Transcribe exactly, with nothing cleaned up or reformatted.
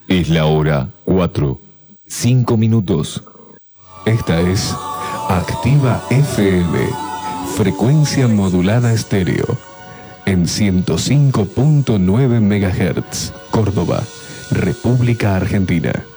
Es la hora cuatro, cinco minutos. Esta es Activa F M, frecuencia modulada estéreo, en ciento cinco punto nueve megahertz, Córdoba, República Argentina.